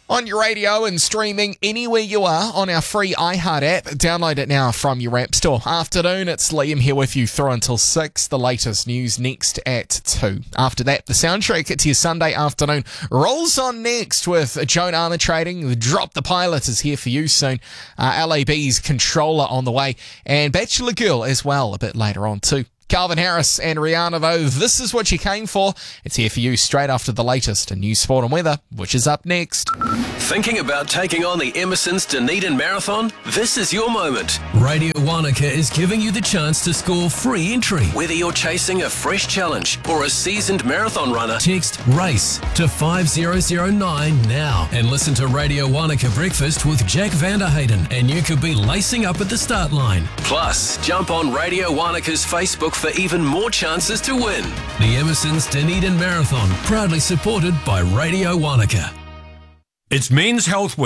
On your radio and streaming anywhere you are on our free iHeart app. Download it now from your app store. Afternoon, it's Liam here with you through until 6. The latest news next at 2. After that, the soundtrack to your Sunday afternoon rolls on next with Joan Armatrading. Drop the Pilot is here for you soon. LAB's Controller on the way. And Bachelor Girl as well a bit later on too. Calvin Harris and Rihanna, though, this is what you came for. It's here for you straight after the latest in news, sport and weather, which is up next. Thinking about taking on the Emerson's Dunedin Marathon? This is your moment. Radio Wanaka is giving you the chance to score free entry. Whether you're chasing a fresh challenge or a seasoned marathon runner, Text RACE to 5009 now and listen to Radio Wanaka Breakfast with Jack Vanderhayden and you could be lacing up at the start line. plus jump on Radio Wanaka's Facebook for even more chances to win. The Emerson's Dunedin Marathon, proudly supported by Radio Wanaka. It's Men's Health Week.